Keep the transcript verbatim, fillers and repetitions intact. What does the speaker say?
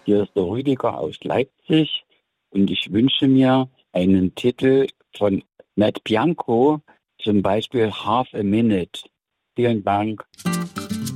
Hier ist der Rüdiger aus Leipzig und ich wünsche mir einen Titel von Matt Bianco, zum Beispiel Half a Minute. Vielen Dank.